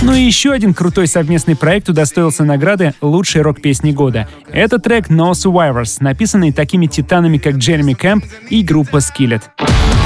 Ну и еще один крутой совместный проект удостоился награды «Лучшей рок-песни года». Это трек «No Survivors», написанный такими титанами, как Джереми Кэмп и группа Skillet.